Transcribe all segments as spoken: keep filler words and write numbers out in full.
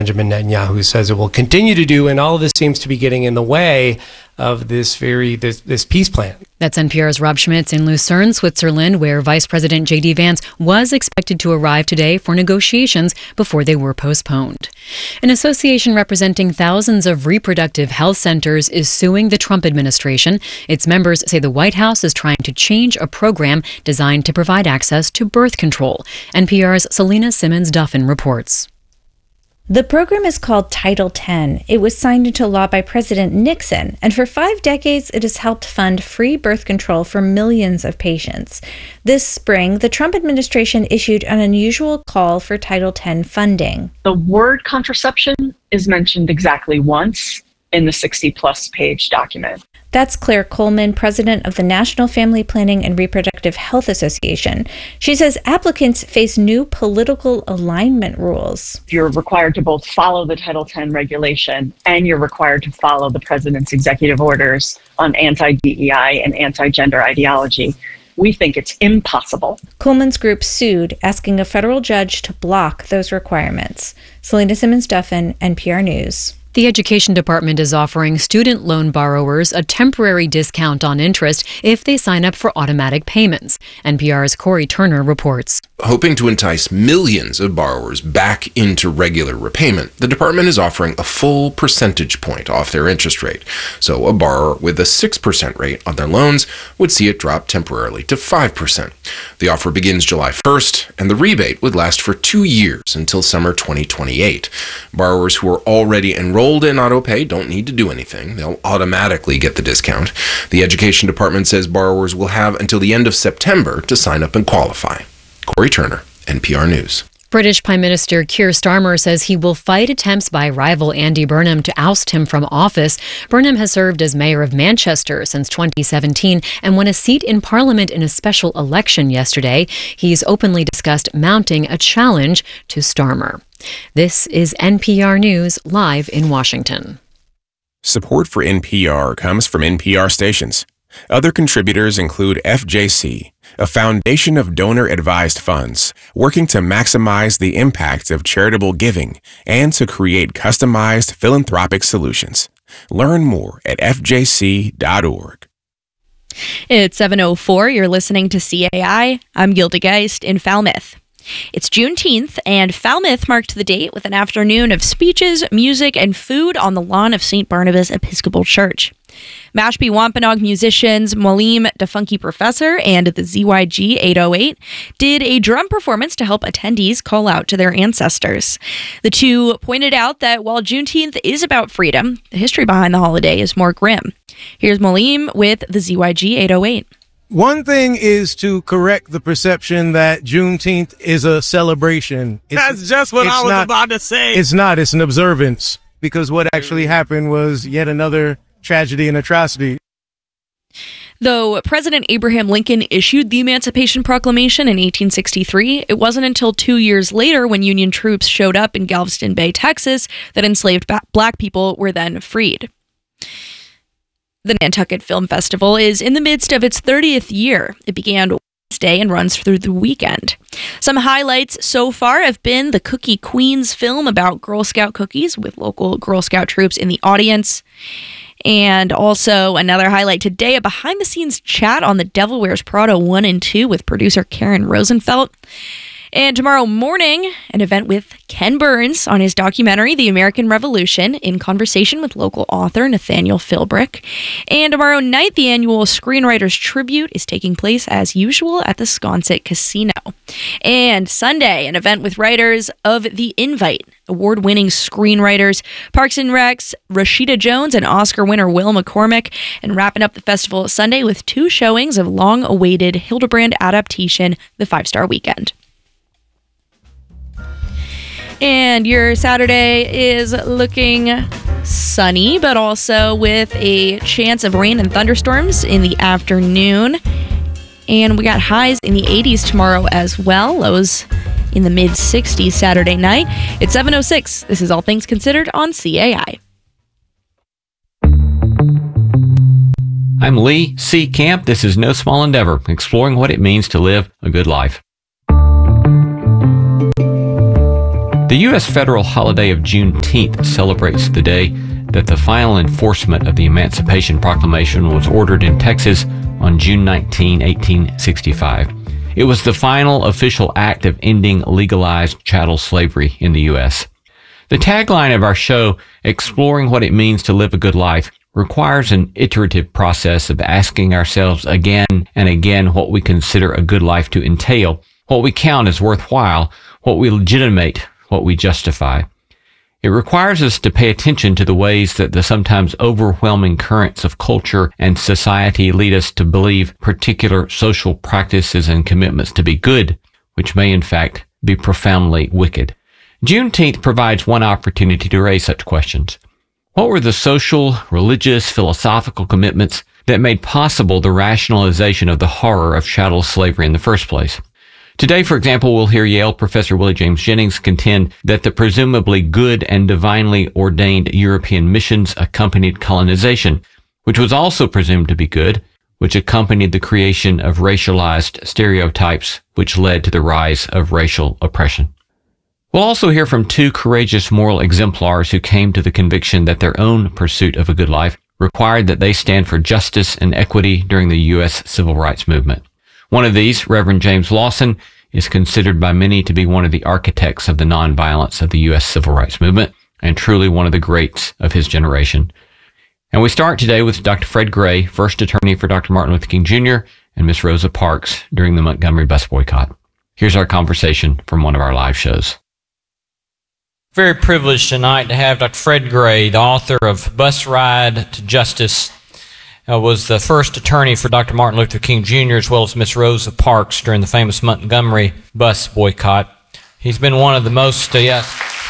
Benjamin Netanyahu says it will continue to do, and all of this seems to be getting in the way of this very this, this peace plan. That's N P R's Rob Schmitz in Lucerne, Switzerland, where Vice President J D Vance was expected to arrive today for negotiations before they were postponed. An association representing thousands of reproductive health centers is suing the Trump administration. Its members say the White House is trying to change a program designed to provide access to birth control. N P R's Selena Simmons-Duffin reports. The program is called Title ten. It was signed into law by President Nixon, and for five decades it has helped fund free birth control for millions of patients. This spring, the Trump administration issued an unusual call for Title ten funding. The word contraception is mentioned exactly once in the sixty-plus page document. That's Claire Coleman, president of the National Family Planning and Reproductive Health Association. She says applicants face new political alignment rules. You're required to both follow the Title ten regulation and you're required to follow the president's executive orders on anti-D E I and anti-gender ideology. We think it's impossible. Coleman's group sued, asking a federal judge to block those requirements. Selena Simmons-Duffin, N P R News. The Education Department is offering student loan borrowers a temporary discount on interest if they sign up for automatic payments. N P R's Corey Turner reports. Hoping to entice millions of borrowers back into regular repayment, the department is offering a full percentage point off their interest rate. So a borrower with a six percent rate on their loans would see it drop temporarily to five percent. The offer begins July first, and the rebate would last for two years until summer twenty twenty-eight. Borrowers who are already enrolled in AutoPay don't need to do anything. They'll automatically get the discount. The Education Department says borrowers will have until the end of September to sign up and qualify. Corey Turner, N P R News. British Prime Minister Keir Starmer says he will fight attempts by rival Andy Burnham to oust him from office. Burnham has served as mayor of Manchester since twenty seventeen and won a seat in Parliament in a special election yesterday. He's openly discussed mounting a challenge to Starmer. This is N P R News, live in Washington. Support for N P R comes from N P R stations. Other contributors include F J C, a foundation of donor-advised funds working to maximize the impact of charitable giving and to create customized philanthropic solutions. Learn more at f j c dot org. It's seven oh four. You're listening to C A I. I'm Gilda Geist in Falmouth. It's Juneteenth, and Falmouth marked the date with an afternoon of speeches, music, and food on the lawn of Saint Barnabas Episcopal Church. Mashpee Wampanoag musicians Molim Da Funky Professor and the Z Y G eight oh eight did a drum performance to help attendees call out to their ancestors. The two pointed out that while Juneteenth is about freedom, the history behind the holiday is more grim. Here's Molim with the Z Y G eight oh eight. One thing is to correct the perception that Juneteenth is a celebration. It's, That's just what I was not, about to say. It's not. It's an observance, because what actually happened was yet another tragedy and atrocity. Though President Abraham Lincoln issued the Emancipation Proclamation in eighteen sixty-three, it wasn't until two years later, when Union troops showed up in Galveston Bay, Texas, that enslaved ba- black people were then freed. The Nantucket Film Festival is in the midst of its thirtieth year. It began Wednesday and runs through the weekend. Some highlights so far have been the Cookie Queens film about Girl Scout cookies with local Girl Scout troops in the audience. And also another highlight today, a behind-the-scenes chat on The Devil Wears Prada one and two with producer Karen Rosenfeld. And tomorrow morning, an event with Ken Burns on his documentary, The American Revolution, in conversation with local author Nathaniel Philbrick. And tomorrow night, the annual Screenwriters Tribute is taking place as usual at the Sconset Casino. And Sunday, an event with writers of The Invite, award-winning screenwriters Parks and Rec's Rashida Jones and Oscar winner Will McCormick, and wrapping up the festival Sunday with two showings of long-awaited Hildebrand adaptation, The Five-Star Weekend. And your Saturday is looking sunny, but also with a chance of rain and thunderstorms in the afternoon. And we got highs in the eighties tomorrow as well. Lows in the mid sixties Saturday night. It's seven oh six. This is All Things Considered on C A I. I'm Lee C. Camp. This is No Small Endeavor, exploring what it means to live a good life. The U S federal holiday of Juneteenth celebrates the day that the final enforcement of the Emancipation Proclamation was ordered in Texas on June nineteenth, eighteen sixty-five. It was the final official act of ending legalized chattel slavery in the U S. The tagline of our show, Exploring What It Means to Live a Good Life, requires an iterative process of asking ourselves again and again what we consider a good life to entail, what we count as worthwhile, what we legitimate, what we justify. It requires us to pay attention to the ways that the sometimes overwhelming currents of culture and society lead us to believe particular social practices and commitments to be good, which may in fact be profoundly wicked. Juneteenth provides one opportunity to raise such questions. What were the social, religious, philosophical commitments that made possible the rationalization of the horror of chattel slavery in the first place? Today, for example, we'll hear Yale professor Willie James Jennings contend that the presumably good and divinely ordained European missions accompanied colonization, which was also presumed to be good, which accompanied the creation of racialized stereotypes, which led to the rise of racial oppression. We'll also hear from two courageous moral exemplars who came to the conviction that their own pursuit of a good life required that they stand for justice and equity during the U S civil rights movement. One of these, Reverend James Lawson, is considered by many to be one of the architects of the nonviolence of the U S civil rights movement, and truly one of the greats of his generation. And we start today with Doctor Fred Gray, first attorney for Doctor Martin Luther King Junior and Miss Rosa Parks during the Montgomery bus boycott. Here's our conversation from one of our live shows. Very privileged tonight to have Doctor Fred Gray, the author of Bus Ride to Justice, uh, was the first attorney for Doctor Martin Luther King Junior as well as Miss Rosa Parks during the famous Montgomery bus boycott. He's been one of the most, uh, yes.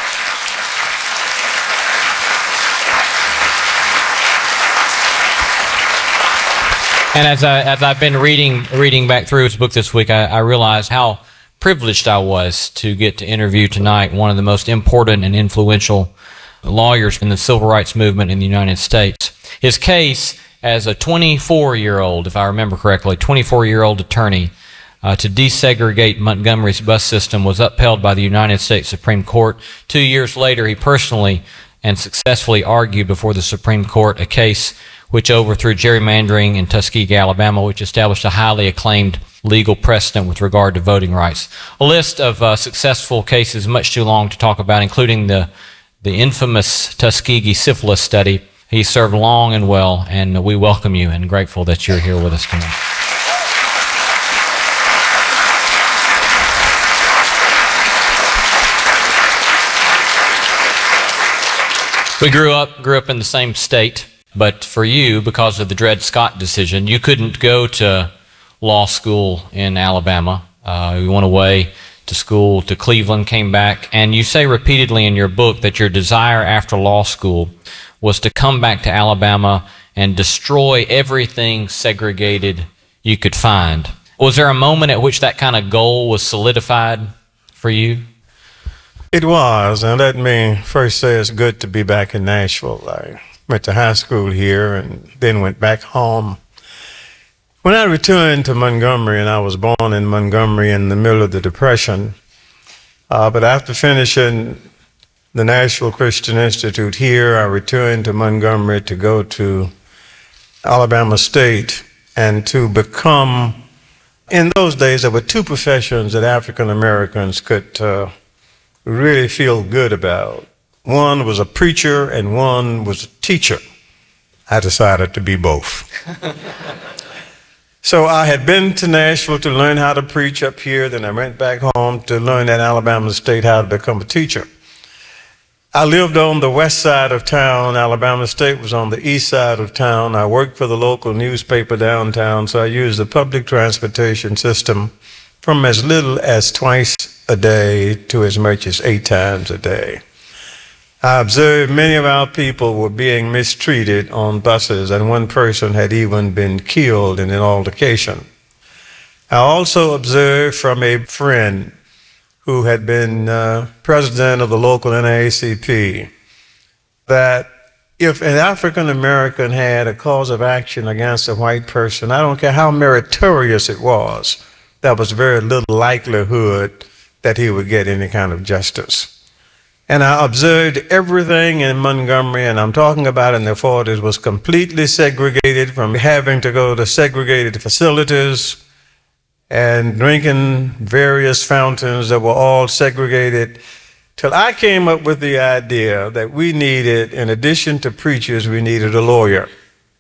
And as, I, as I've been reading reading back through his book this week, I, I realized how privileged I was to get to interview tonight one of the most important and influential lawyers in the civil rights movement in the United States. His case as a twenty-four-year-old, if I remember correctly, twenty-four-year-old attorney uh, to desegregate Montgomery's bus system was upheld by the United States Supreme Court. Two years later, he personally and successfully argued before the Supreme Court a case which overthrew gerrymandering in Tuskegee, Alabama, which established a highly acclaimed legal precedent with regard to voting rights. A list of uh, successful cases much too long to talk about, including the, the infamous Tuskegee syphilis study. He served long and well, and we welcome you and grateful that you're here with us tonight. We grew up, grew up in the same state, but for you, because of the Dred Scott decision, you couldn't go to law school in Alabama. Uh, you went away to school to Cleveland, came back, and you say repeatedly in your book that your desire after law school was to come back to Alabama and destroy everything segregated you could find. Was there a moment at which that kind of goal was solidified for you? It was, and let me first say it's good to be back in Nashville. I went to high school here and then went back home. When I returned to Montgomery, and I was born in Montgomery in the middle of the Depression, uh, but after finishing the Nashville Christian Institute here, I returned to Montgomery to go to Alabama State and to become, in those days there were two professions that African Americans could uh, really feel good about. One was a preacher and one was a teacher. I decided to be both. So I had been to Nashville to learn how to preach up here, then I went back home to learn at Alabama State how to become a teacher. I lived on the west side of town. Alabama State was on the east side of town. I worked for the local newspaper downtown, so I used the public transportation system from as little as twice a day to as much as eight times a day. I observed many of our people were being mistreated on buses, and one person had even been killed in an altercation. I also observed from a friend who had been uh, president of the local N double A C P that if an African American had a cause of action against a white person, I don't care how meritorious it was, there was very little likelihood that he would get any kind of justice. And I observed everything in Montgomery, and I'm talking about in the forties, was completely segregated, from having to go to segregated facilities and drinking various fountains that were all segregated, till I came up with the idea that we needed, in addition to preachers, we needed a lawyer.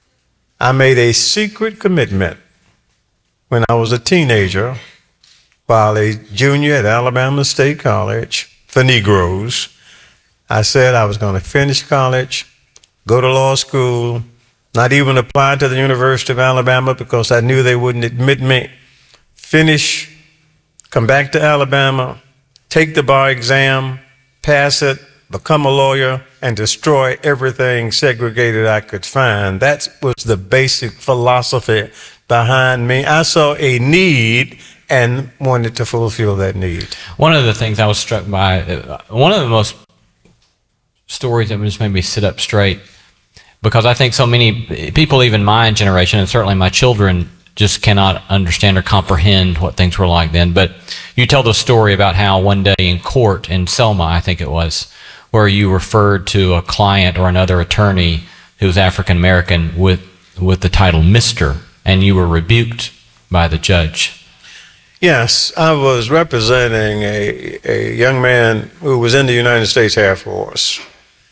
I made a secret commitment when I was a teenager, while a junior at Alabama State College for Negroes. I said I was going to finish college, go to law school, not even apply to the University of Alabama because I knew they wouldn't admit me. Finish, come back to Alabama, take the bar exam, pass it, become a lawyer, and destroy everything segregated I could find. That was the basic philosophy behind me. I saw a need and wanted to fulfill that need. One of the things I was struck by, uh, one of the most stories that just made me sit up straight, because I think so many people, even my generation, and certainly my children, just cannot understand or comprehend what things were like then. But you tell the story about how one day in court in Selma, I think it was, where you referred to a client or another attorney who was African American with with the title Mister, and you were rebuked by the judge. Yes, I was representing a, a young man who was in the United States Air Force.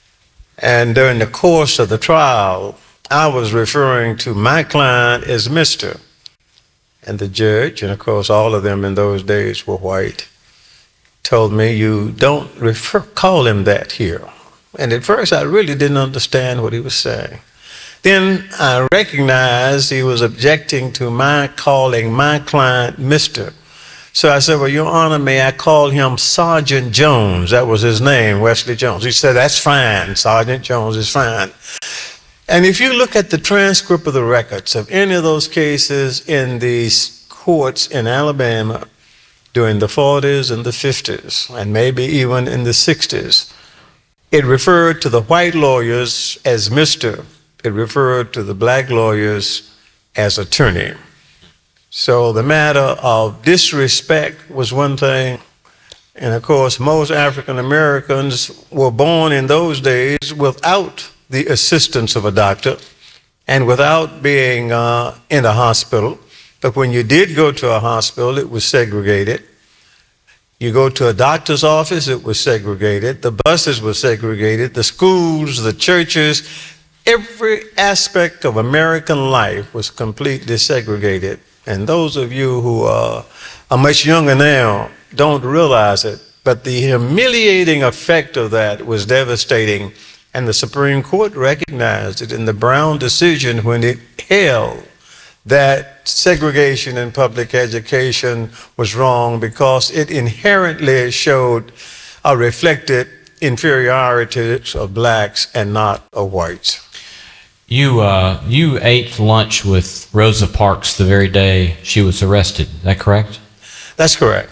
And during the course of the trial, I was referring to my client as Mister And the judge, and of course all of them in those days were white, told me, you don't refer, call him that here. And at first I really didn't understand what he was saying. Then I recognized he was objecting to my calling my client Mister So I said, well, Your Honor, may I call him Sergeant Jones? That was his name, Wesley Jones. He said, that's fine. Sergeant Jones is fine. And if you look at the transcript of the records of any of those cases in these courts in Alabama during the forties and the fifties, and maybe even in the sixties, it referred to the white lawyers as Mister It referred to the black lawyers as attorney. So the matter of disrespect was one thing. And of course, most African Americans were born in those days without the assistance of a doctor and without being uh, in a hospital. But when you did go to a hospital, it was segregated. You go to a doctor's office, it was segregated. The buses were segregated. The schools, the churches, every aspect of American life was completely segregated. And those of you who are, are much younger now don't realize it, but the humiliating effect of that was devastating. And the Supreme Court recognized it in the Brown decision when it held that segregation in public education was wrong because it inherently showed or reflected inferiority of blacks and not of whites. You uh, you ate lunch with Rosa Parks the very day she was arrested. Is that correct? That's correct.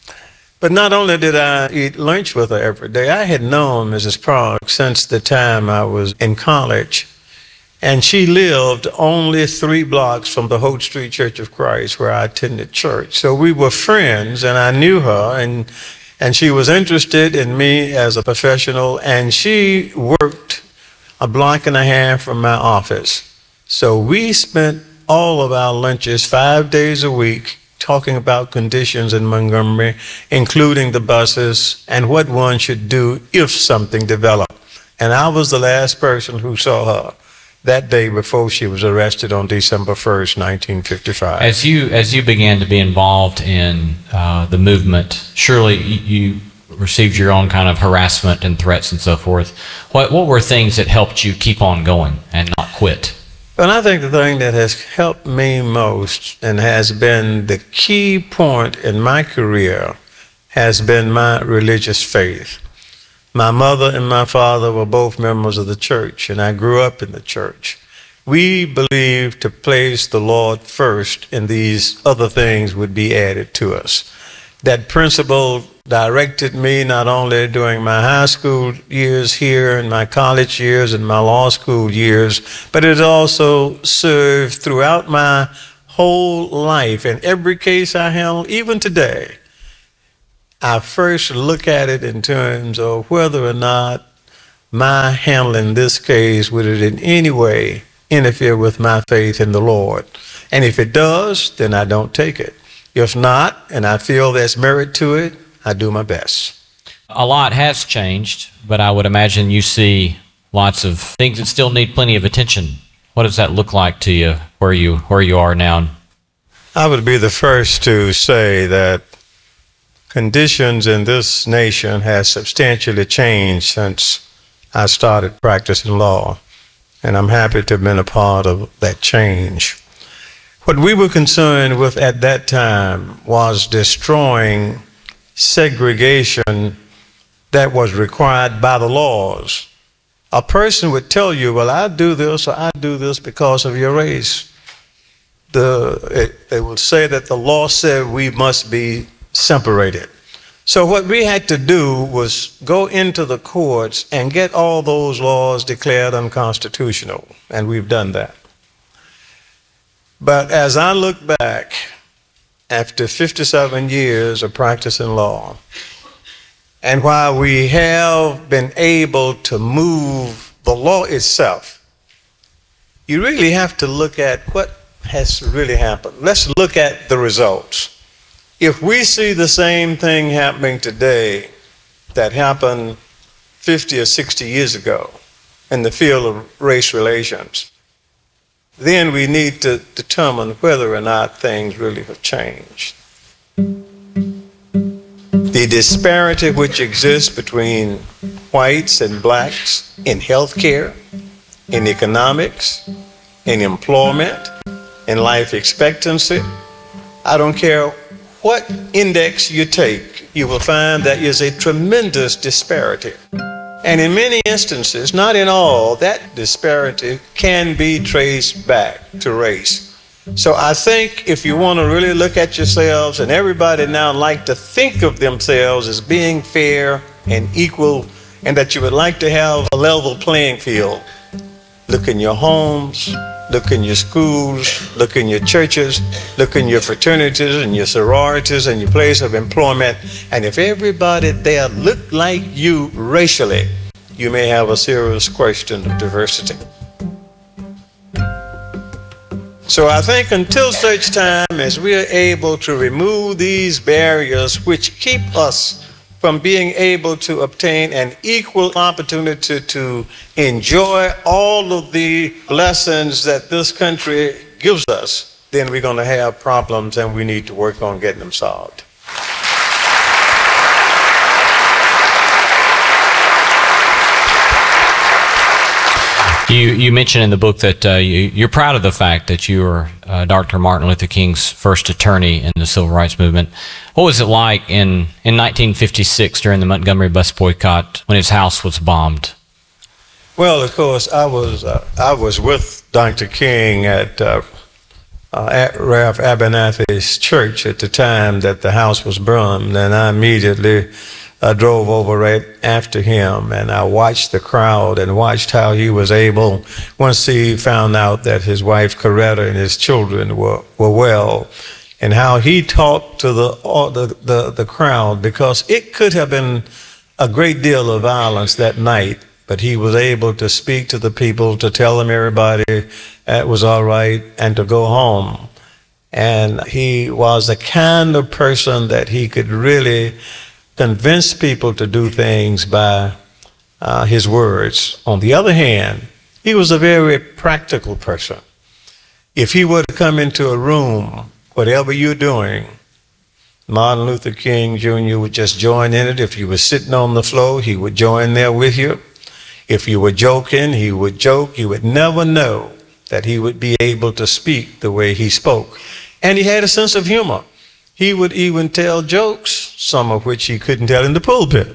But not only did I eat lunch with her every day, I had known Missus Parks since the time I was in college. And she lived only three blocks from the Holt Street Church of Christ, where I attended church. So we were friends, and I knew her, and and she was interested in me as a professional, and she worked a block and a half from my office. So we spent all of our lunches five days a week talking about conditions in Montgomery, including the buses and what one should do if something developed. And I was the last person who saw her that day before she was arrested on December first, nineteen fifty-five. As you as you began to be involved in uh, the movement, surely you received your own kind of harassment and threats and so forth. What what were things that helped you keep on going and not quit? And I think the thing that has helped me most and has been the key point in my career has been my religious faith. My mother and my father were both members of the church, and I grew up in the church. We believed to place the Lord first, and these other things would be added to us. That principle directed me not only during my high school years here and my college years and my law school years, but it also served throughout my whole life. In every case I handled, even today, I first look at it in terms of whether or not my handling this case would it in any way interfere with my faith in the Lord. And if it does, then I don't take it. If not, and I feel there's merit to it, I do my best. A lot has changed, but I would imagine you see lots of things that still need plenty of attention. What does that look like to you where you where you are now? I would be the first to say that conditions in this nation have substantially changed since I started practicing law, and I'm happy to have been a part of that change. What we were concerned with at that time was destroying segregation that was required by the laws. A person would tell you, well, I do this or I do this because of your race. The, it, they would say that the law said we must be separated. So what we had to do was go into the courts and get all those laws declared unconstitutional, and we've done that. But as I look back, after fifty-seven years of practicing law, and while we have been able to move the law itself, you really have to look at what has really happened. Let's look at the results. If we see the same thing happening today that happened fifty or sixty years ago in the field of race relations, then we need to determine whether or not things really have changed. The disparity which exists between whites and blacks in healthcare, in economics, in employment, in life expectancy, I don't care what index you take, you will find there is a tremendous disparity. And in many instances, not in all, that disparity can be traced back to race. So I think if you want to really look at yourselves, and everybody now like to think of themselves as being fair and equal, and that you would like to have a level playing field, look in your homes, look in your schools, look in your churches, look in your fraternities and your sororities and your place of employment. And if everybody there looked like you racially, you may have a serious question of diversity. So I think until such time as we are able to remove these barriers which keep us from being able to obtain an equal opportunity to enjoy all of the blessings that this country gives us, then we're going to have problems and we need to work on getting them solved. You you mentioned in the book that uh, you, you're proud of the fact that you were uh, Doctor Martin Luther King's first attorney in the Civil Rights Movement. What was it like in, in nineteen fifty-six during the Montgomery bus boycott when his house was bombed? Well, of course, I was uh, I was with Doctor King at, uh, uh, at Ralph Abernathy's church at the time that the house was burned, and I immediately I drove over right after him, and I watched the crowd and watched how he was able, once he found out that his wife Coretta and his children were, were well, and how he talked to the, the, the, the crowd, because it could have been a great deal of violence that night, but he was able to speak to the people, to tell them everybody it was all right, and to go home. And he was the kind of person that he could really convince people to do things by uh, his words. On the other hand, he was a very practical person. If he were to come into a room, whatever you're doing, Martin Luther King Junior would just join in it. If you were sitting on the floor, he would join there with you. If you were joking, he would joke. You would never know that he would be able to speak the way he spoke. And he had a sense of humor. He would even tell jokes, some of which he couldn't tell in the pulpit.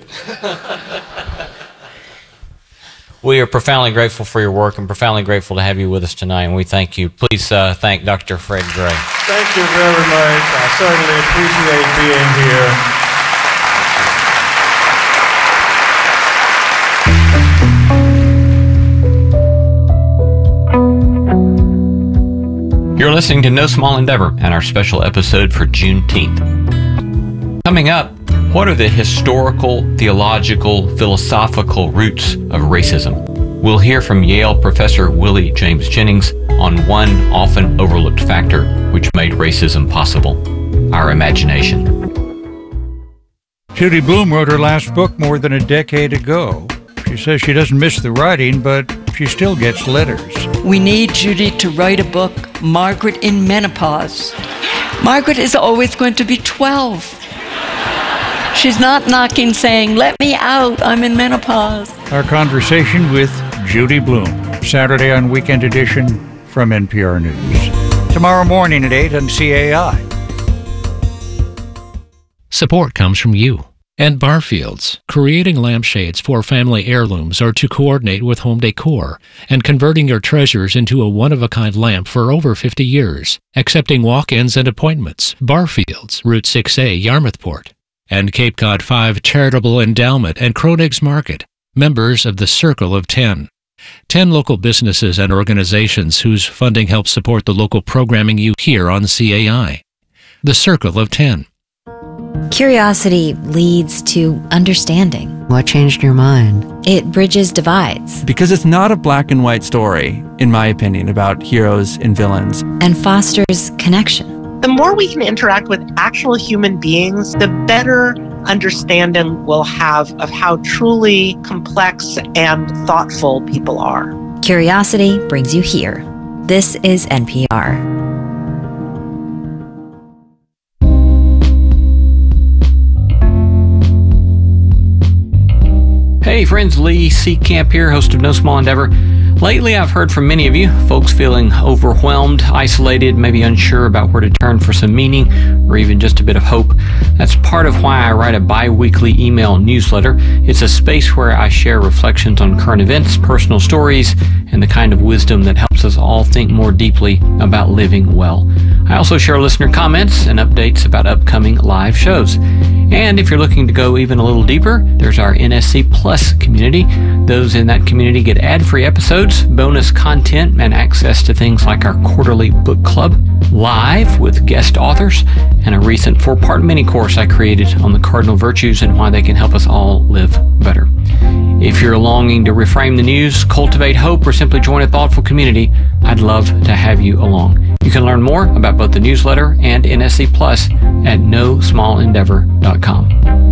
We are profoundly grateful for your work and profoundly grateful to have you with us tonight, and we thank you. Please uh, thank Doctor Fred Gray. Thank you very much. I certainly appreciate being here. You're listening to No Small Endeavor and our special episode for Juneteenth. Coming up, What are the historical, theological, philosophical roots of racism? We'll hear from Yale professor Willie James Jennings on one often overlooked factor which made racism possible: our imagination. Judy Blume wrote her last book more than a decade ago. She says she doesn't miss the writing, but she still gets letters. We need Judy to write a book, Margaret in Menopause. Margaret is always going to be twelve. She's not knocking saying, let me out, I'm in menopause. Our conversation with Judy Blume, Saturday on Weekend Edition from N P R News. Tomorrow morning at eight on C A I. Support comes from you and Barfields, creating lampshades for family heirlooms or to coordinate with home decor, and converting your treasures into a one-of-a-kind lamp for over fifty years, accepting walk-ins and appointments. Barfields, Route six A, Yarmouthport. And Cape Cod five Charitable Endowment and Kroenig's Market, members of the Circle of Ten. Ten local businesses and organizations whose funding helps support the local programming you hear on C A I. The Circle of Ten. Curiosity leads to understanding. What changed your mind? It bridges divides. Because it's not a black and white story, in my opinion, about heroes and villains. And fosters connection. The more we can interact with actual human beings, the better understanding we'll have of how truly complex and thoughtful people are. Curiosity brings you here. This is N P R. Hey friends, Lee Seacamp here, host of No Small Endeavor. Lately, I've heard from many of you, folks feeling overwhelmed, isolated, maybe unsure about where to turn for some meaning, or even just a bit of hope. That's part of why I write a bi-weekly email newsletter. It's a space where I share reflections on current events, personal stories, and the kind of wisdom that helps us all think more deeply about living well. I also share listener comments and updates about upcoming live shows. And if you're looking to go even a little deeper, there's our N S C Plus community. Those in that community get ad-free episodes, bonus content, and access to things like our quarterly book club, live with guest authors, and a recent four-part mini-course I created on the cardinal virtues and why they can help us all live better. If you're longing to reframe the news, cultivate hope, or simply join a thoughtful community, I'd love to have you along. You can learn more about both the newsletter and N S C Plus at no small endeavor dot com.